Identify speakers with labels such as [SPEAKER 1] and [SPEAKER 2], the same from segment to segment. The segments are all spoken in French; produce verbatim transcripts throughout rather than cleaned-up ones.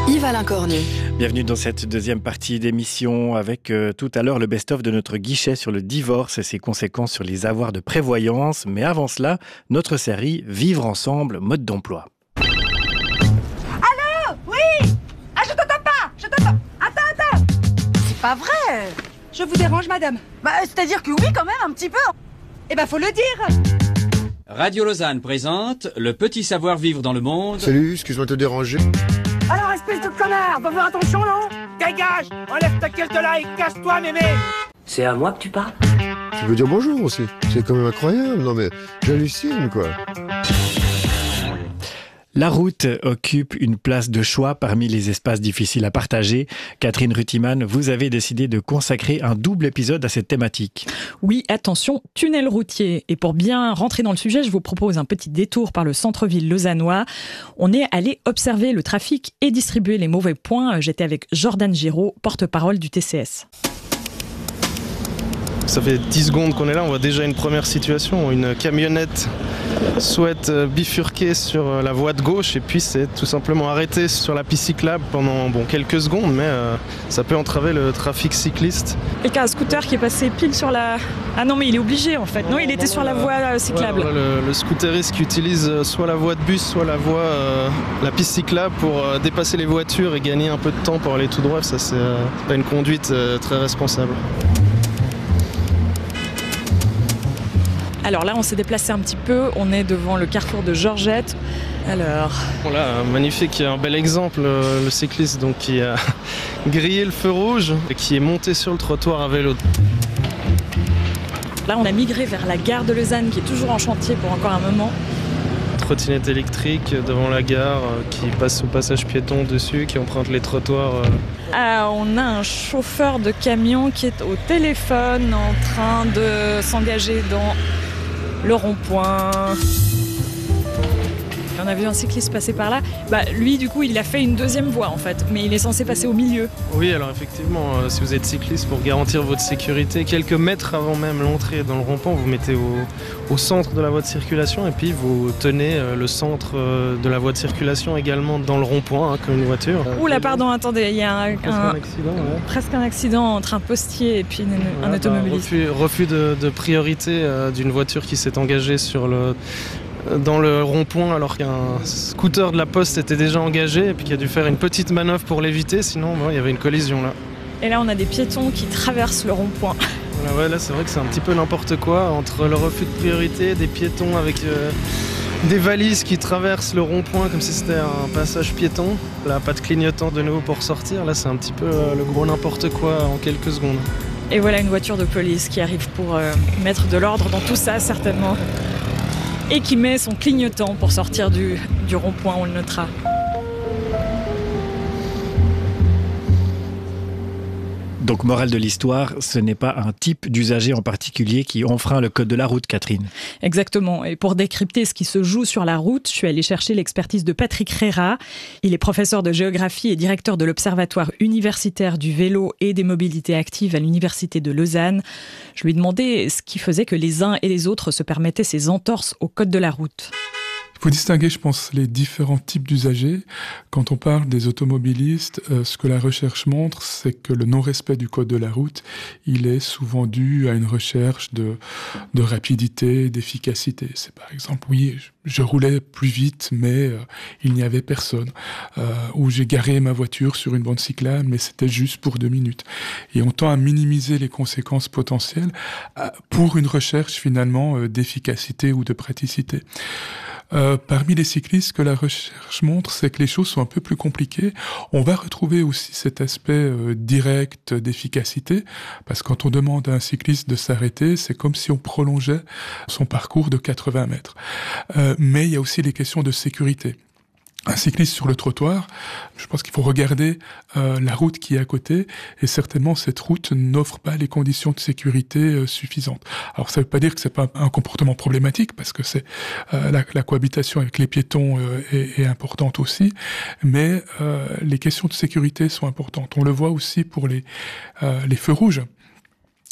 [SPEAKER 1] Yves-Alain Cornu.
[SPEAKER 2] Bienvenue dans cette deuxième partie d'émission avec euh, tout à l'heure le best-of de notre guichet sur le divorce et ses conséquences sur les avoirs de prévoyance. Mais avant cela, notre série Vivre ensemble, mode d'emploi.
[SPEAKER 3] Allô? Oui? Ah, je t'entends pas! Je t'entends... Attends, attends!
[SPEAKER 4] C'est pas vrai!
[SPEAKER 3] Je vous dérange, madame?
[SPEAKER 4] Bah, c'est-à-dire que oui, quand même, un petit peu!
[SPEAKER 3] Eh ben, faut le dire!
[SPEAKER 5] Radio Lausanne présente Le petit savoir-vivre dans le monde.
[SPEAKER 6] Salut, excuse-moi de te déranger.
[SPEAKER 3] Alors, espèce de connard! Va faire attention, non? Dégage! Enlève ta caisse de là et casse-toi, mémé!
[SPEAKER 7] C'est à moi que tu parles?
[SPEAKER 6] Tu peux dire bonjour aussi. C'est quand même incroyable. Non mais, j'hallucine, quoi.
[SPEAKER 2] La route occupe une place de choix parmi les espaces difficiles à partager. Catherine Rutiman, vous avez décidé de consacrer un double épisode à cette thématique.
[SPEAKER 8] Oui, attention, tunnel routier. Et pour bien rentrer dans le sujet, je vous propose un petit détour par le centre-ville lausannois. On est allé observer le trafic et distribuer les mauvais points. J'étais avec Jordan Giraud, porte-parole du T C S.
[SPEAKER 9] Ça fait dix secondes qu'on est là, on voit déjà une première situation. Une camionnette souhaite bifurquer sur la voie de gauche et puis c'est tout simplement arrêté sur la piste cyclable pendant bon, quelques secondes, mais euh, ça peut entraver le trafic cycliste.
[SPEAKER 8] Et qu'un scooter qui est passé pile sur la... Ah non, mais il est obligé en fait. Non, il était sur la voie cyclable.
[SPEAKER 9] Ouais, le, le scooteriste qui utilise soit la voie de bus, soit la voie, euh, la piste cyclable pour euh, dépasser les voitures et gagner un peu de temps pour aller tout droit, ça c'est euh, pas une conduite euh, très responsable.
[SPEAKER 8] Alors là, on s'est déplacé un petit peu. On est devant le carrefour de Georgette. Alors...
[SPEAKER 9] Voilà, magnifique, un bel exemple, le cycliste donc, qui a grillé le feu rouge et qui est monté sur le trottoir à vélo.
[SPEAKER 8] Là, on a migré vers la gare de Lausanne, qui est toujours en chantier pour encore un moment.
[SPEAKER 9] Trottinette électrique devant la gare, qui passe au passage piéton dessus, qui emprunte les trottoirs.
[SPEAKER 8] Ah, on a un chauffeur de camion qui est au téléphone en train de s'engager dans le rond-point. On a vu un cycliste passer par là. Bah, lui, du coup, il a fait une deuxième voie, en fait. Mais il est censé passer au milieu.
[SPEAKER 9] Oui, alors effectivement, euh, si vous êtes cycliste, pour garantir votre sécurité, quelques mètres avant même l'entrée dans le rond-point, vous mettez au, au centre de la voie de circulation et puis vous tenez euh, le centre euh, de la voie de circulation également dans le rond-point, hein, comme une voiture.
[SPEAKER 8] Ouh là, pardon, attendez, il y a un,
[SPEAKER 9] presque
[SPEAKER 8] un,
[SPEAKER 9] un accident. Ouais.
[SPEAKER 8] Presque un accident entre un postier et puis une,
[SPEAKER 9] voilà,
[SPEAKER 8] un automobiliste.
[SPEAKER 9] Bah, refus, refus de, de priorité euh, d'une voiture qui s'est engagée sur le... dans le rond-point alors qu'un scooter de la poste était déjà engagé et puis qui a dû faire une petite manœuvre pour l'éviter, sinon bon, il y avait une collision là.
[SPEAKER 8] Et là on a des piétons qui traversent le rond-point.
[SPEAKER 9] Voilà, ouais, là c'est vrai que c'est un petit peu n'importe quoi entre le refus de priorité, des piétons avec euh, des valises qui traversent le rond-point comme si c'était un passage piéton. Là pas de clignotant de nouveau pour sortir, là c'est un petit peu euh, le gros n'importe quoi en quelques secondes.
[SPEAKER 8] Et voilà une voiture de police qui arrive pour euh, mettre de l'ordre dans tout ça certainement. Et qui met son clignotant pour sortir du, du rond-point, on le notera.
[SPEAKER 2] Donc, morale de l'histoire, ce n'est pas un type d'usager en particulier qui enfreint le code de la route, Catherine.
[SPEAKER 8] Exactement. Et pour décrypter ce qui se joue sur la route, je suis allée chercher l'expertise de Patrick Rera. Il est professeur de géographie et directeur de l'Observatoire universitaire du vélo et des mobilités actives à l'Université de Lausanne. Je lui ai demandé ce qui faisait que les uns et les autres se permettaient ces entorses au code de la route.
[SPEAKER 10] Il faut distinguer, je pense, les différents types d'usagers. Quand on parle des automobilistes, euh, ce que la recherche montre, c'est que le non-respect du code de la route, il est souvent dû à une recherche de, de rapidité, d'efficacité. C'est par exemple, oui, je, je roulais plus vite, mais euh, il n'y avait personne. Euh, ou j'ai garé ma voiture sur une bande cyclable, mais c'était juste pour deux minutes. Et on tend à minimiser les conséquences potentielles euh, pour une recherche finalement euh, d'efficacité ou de praticité. Euh, parmi les cyclistes, ce que la recherche montre, c'est que les choses sont un peu plus compliquées. On va retrouver aussi cet aspect euh, direct d'efficacité, parce que quand on demande à un cycliste de s'arrêter, c'est comme si on prolongeait son parcours de quatre-vingts mètres. Euh, mais il y a aussi les questions de sécurité. Un cycliste sur le trottoir, je pense qu'il faut regarder euh, la route qui est à côté, et certainement cette route n'offre pas les conditions de sécurité euh, suffisantes. Alors ça ne veut pas dire que c'est pas un comportement problématique, parce que c'est euh, la, la cohabitation avec les piétons euh, est, est importante aussi, mais euh, les questions de sécurité sont importantes. On le voit aussi pour les, euh, les feux rouges.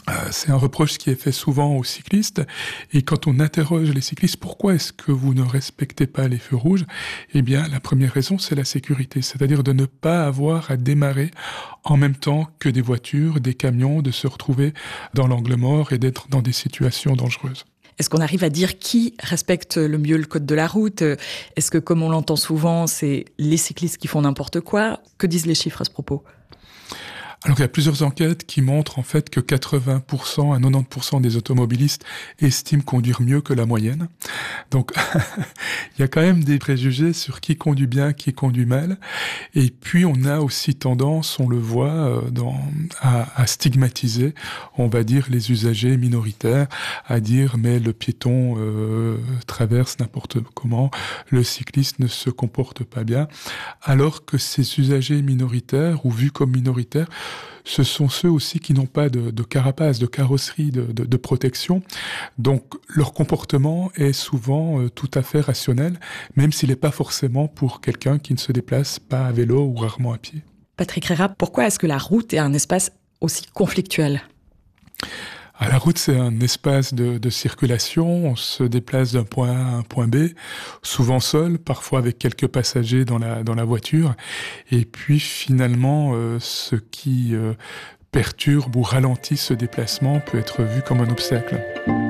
[SPEAKER 10] Euh, c'est un reproche qui est fait souvent aux cyclistes. Et quand on interroge les cyclistes, pourquoi est-ce que vous ne respectez pas les feux rouges? Eh bien, la première raison, c'est la sécurité. C'est-à-dire de ne pas avoir à démarrer en même temps que des voitures, des camions, de se retrouver dans l'angle mort et d'être dans des situations dangereuses.
[SPEAKER 8] Est-ce qu'on arrive à dire qui respecte le mieux le code de la route? Est-ce que, comme on l'entend souvent, c'est les cyclistes qui font n'importe quoi? Que disent les chiffres à ce propos?
[SPEAKER 10] Alors il y a plusieurs enquêtes qui montrent en fait que quatre-vingts pour cent à quatre-vingt-dix pour cent des automobilistes estiment conduire mieux que la moyenne. Donc il y a quand même des préjugés sur qui conduit bien, qui conduit mal. Et puis on a aussi tendance, on le voit, euh, dans, à, à stigmatiser, on va dire, les usagers minoritaires, à dire mais le piéton euh, traverse n'importe comment, le cycliste ne se comporte pas bien, alors que ces usagers minoritaires ou vus comme minoritaires, ce sont ceux aussi qui n'ont pas de, de carapace, de carrosserie, de, de, de protection. Donc leur comportement est souvent euh, tout à fait rationnel, même s'il n'est pas forcément pour quelqu'un qui ne se déplace pas à vélo ou rarement à pied.
[SPEAKER 8] Patrick Rérat, pourquoi est-ce que la route est un espace aussi conflictuel ?
[SPEAKER 10] À la route, c'est un espace de, de circulation. On se déplace d'un point A à un point B, souvent seul, parfois avec quelques passagers dans la, dans la voiture. Et puis finalement, euh, ce qui euh, perturbe ou ralentit ce déplacement peut être vu comme un obstacle.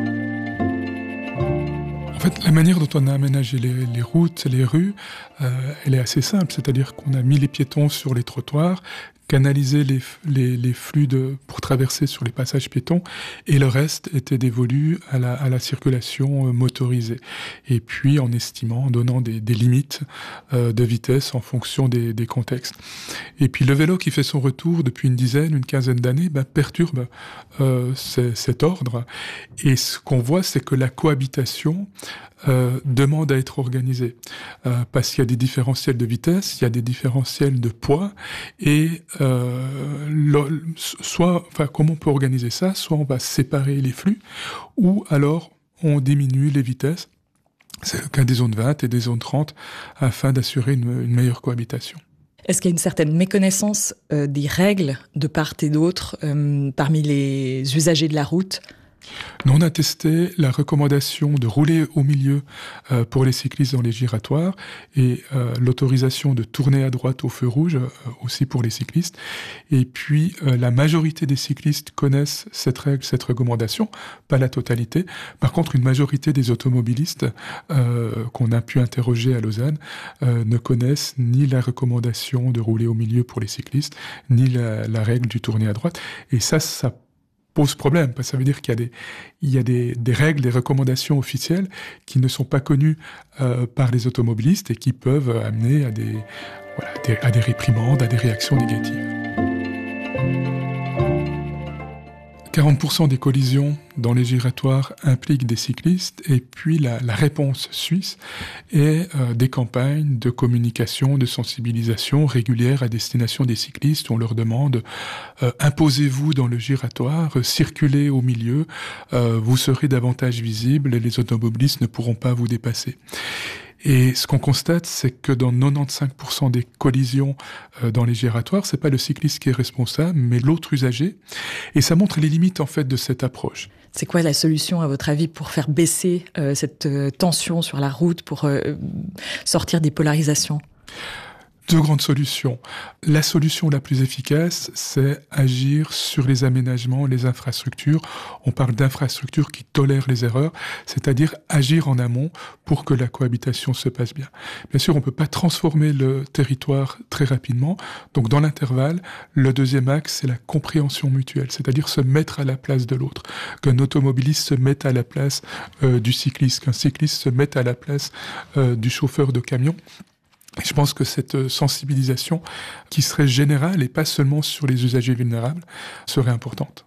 [SPEAKER 10] En fait, la manière dont on a aménagé les, les routes, les rues, euh, elle est assez simple. C'est-à-dire qu'on a mis les piétons sur les trottoirs, canaliser les, les, les flux de, pour traverser sur les passages piétons, et le reste était dévolu à la, à la circulation motorisée. Et puis en estimant, en donnant des, des limites euh, de vitesse en fonction des, des contextes. Et puis le vélo qui fait son retour depuis une dizaine, une quinzaine d'années, ben, perturbe euh, c- cet ordre. Et ce qu'on voit, c'est que la cohabitation Euh, demande à être organisée euh, parce qu'il y a des différentiels de vitesse, il y a des différentiels de poids et euh, le, soit, enfin, comment on peut organiser ça? Soit on va séparer les flux ou alors on diminue les vitesses. C'est le cas des zones vingt et des zones trente afin d'assurer une, une meilleure cohabitation.
[SPEAKER 8] Est-ce qu'il y a une certaine méconnaissance euh, des règles de part et d'autre euh, parmi les usagers de la route ?
[SPEAKER 10] Nous, on a testé la recommandation de rouler au milieu euh, pour les cyclistes dans les giratoires et euh, l'autorisation de tourner à droite au feu rouge euh, aussi pour les cyclistes. Et puis, euh, la majorité des cyclistes connaissent cette règle, cette recommandation, pas la totalité. Par contre, une majorité des automobilistes euh, qu'on a pu interroger à Lausanne euh, ne connaissent ni la recommandation de rouler au milieu pour les cyclistes, ni la, la règle du tourner à droite. Et ça, ça pose problème, parce que ça veut dire qu'il y a des, il y a des, des règles, des recommandations officielles qui ne sont pas connues euh, par les automobilistes et qui peuvent amener à des, voilà, des, à des réprimandes, à des réactions négatives. quarante pour cent des collisions dans les giratoires impliquent des cyclistes et puis la, la réponse suisse est euh, des campagnes de communication, de sensibilisation régulières à destination des cyclistes. On leur demande euh, imposez-vous dans le giratoire, euh, circulez au milieu, euh, vous serez davantage visible et les automobilistes ne pourront pas vous dépasser. Et ce qu'on constate, c'est que dans quatre-vingt-quinze pour cent des collisions euh, dans les giratoires, c'est pas le cycliste qui est responsable, mais l'autre usager. Et ça montre les limites, en fait, de cette approche.
[SPEAKER 8] C'est quoi la solution, à votre avis, pour faire baisser euh, cette euh, tension sur la route, pour euh, sortir des polarisations ?
[SPEAKER 10] Deux grandes solutions. La solution la plus efficace, c'est agir sur les aménagements, les infrastructures. On parle d'infrastructures qui tolèrent les erreurs, c'est-à-dire agir en amont pour que la cohabitation se passe bien. Bien sûr, on ne peut pas transformer le territoire très rapidement. Donc, dans l'intervalle, le deuxième axe, c'est la compréhension mutuelle, c'est-à-dire se mettre à la place de l'autre. Qu'un automobiliste se mette à la place euh, du cycliste, qu'un cycliste se mette à la place euh, du chauffeur de camion. Je pense que cette sensibilisation, qui serait générale et pas seulement sur les usagers vulnérables, serait importante.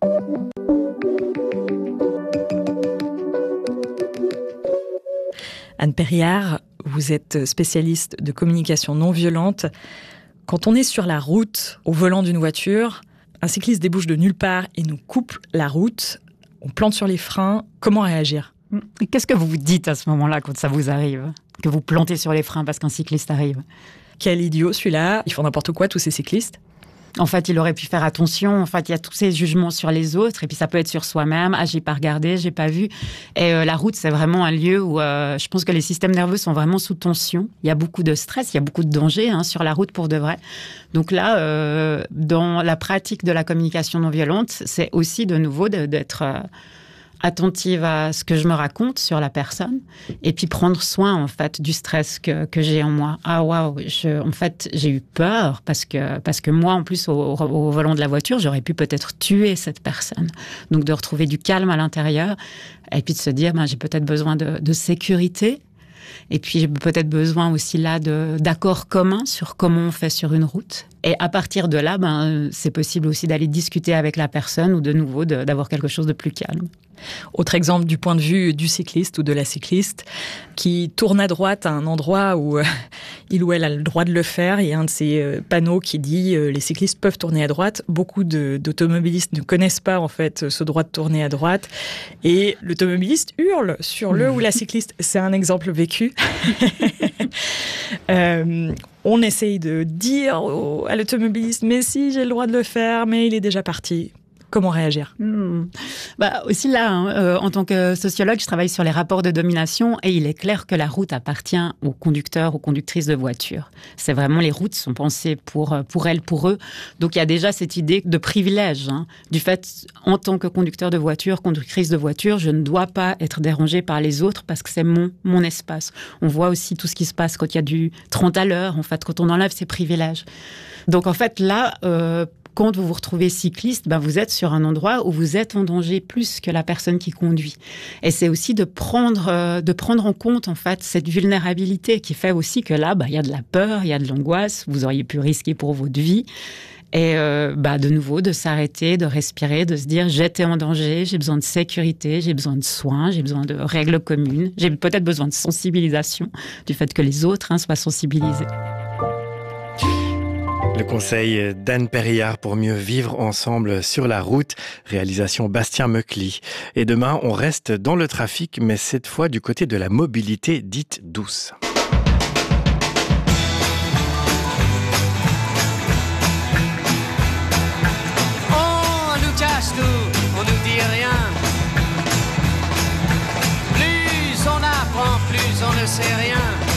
[SPEAKER 8] Anne Perriard, vous êtes spécialiste de communication non violente. Quand on est sur la route, au volant d'une voiture, un cycliste débouche de nulle part et nous coupe la route, on plante sur les freins, comment réagir ?
[SPEAKER 1] Qu'est-ce que vous vous dites à ce moment-là quand ça vous arrive ? Que vous plantez sur les freins parce qu'un cycliste arrive ?
[SPEAKER 8] Quel idiot celui-là, ils font n'importe quoi tous ces cyclistes ?
[SPEAKER 1] En fait, il aurait pu faire attention. En fait, il y a tous ces jugements sur les autres. Et puis, ça peut être sur soi-même. Ah, j'ai pas regardé, j'ai pas vu. Et euh, la route, c'est vraiment un lieu où euh, je pense que les systèmes nerveux sont vraiment sous tension. Il y a beaucoup de stress, il y a beaucoup de danger hein, sur la route pour de vrai. Donc là, euh, dans la pratique de la communication non violente, c'est aussi de nouveau de, d'être... Euh, attentive à ce que je me raconte sur la personne et puis prendre soin en fait du stress que, que j'ai en moi. Ah waouh, en fait j'ai eu peur parce que parce que moi en plus au, au, au volant de la voiture j'aurais pu peut-être tuer cette personne. Donc de retrouver du calme à l'intérieur et puis de se dire ben j'ai peut-être besoin de, de sécurité. Et puis, j'ai peut-être besoin aussi là de, d'accords communs sur comment on fait sur une route. Et à partir de là, ben, c'est possible aussi d'aller discuter avec la personne ou de nouveau de, d'avoir quelque chose de plus calme.
[SPEAKER 8] Autre exemple du point de vue du cycliste ou de la cycliste qui tourne à droite à un endroit où euh, il ou elle a le droit de le faire. Il y a un de ces euh, panneaux qui dit euh, les cyclistes peuvent tourner à droite. Beaucoup de, d'automobilistes ne connaissent pas en fait ce droit de tourner à droite. Et l'automobiliste hurle sur le ou la cycliste. C'est un exemple vécu. euh, on essaye de dire au, à l'automobiliste mais si j'ai le droit de le faire, mais il est déjà parti. Comment réagir ?
[SPEAKER 1] mmh. Bah aussi là, hein, euh, en tant que sociologue, je travaille sur les rapports de domination et il est clair que la route appartient aux conducteurs, aux conductrices de voitures. C'est vraiment, les routes sont pensées pour, pour elles, pour eux. Donc il y a déjà cette idée de privilège, hein, du fait, en tant que conducteur de voiture, conductrice de voiture, je ne dois pas être dérangée par les autres parce que c'est mon, mon espace. On voit aussi tout ce qui se passe quand il y a du trente à l'heure, en fait, quand on enlève ces privilèges. Donc en fait, là... Euh, Quand vous vous retrouvez cycliste, ben vous êtes sur un endroit où vous êtes en danger plus que la personne qui conduit. Et c'est aussi de prendre, euh, de prendre en compte en fait cette vulnérabilité qui fait aussi que là, ben, il y a de la peur, il y a de l'angoisse, vous auriez pu risquer pour votre vie. Et euh, bah, de nouveau, de s'arrêter, de respirer, de se dire j'étais en danger, j'ai besoin de sécurité, j'ai besoin de soins, j'ai besoin de règles communes, j'ai peut-être besoin de sensibilisation, du fait que les autres hein, soient sensibilisés.
[SPEAKER 2] Le conseil d'Anne Perriard pour mieux vivre ensemble sur la route, réalisation Bastien Meucli. Et demain, on reste dans le trafic, mais cette fois du côté de la mobilité dite douce.
[SPEAKER 3] On nous cache tout, on nous dit rien. Plus on apprend, plus on ne sait rien.